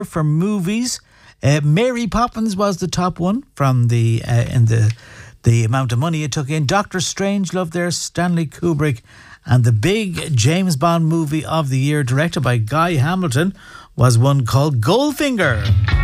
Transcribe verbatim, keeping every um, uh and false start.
for movies. Uh, Mary Poppins was the top one from the uh, in the the amount of money it took in. Doctor Strangelove there, Stanley Kubrick, and the big James Bond movie of the year, directed by Guy Hamilton, was one called Goldfinger.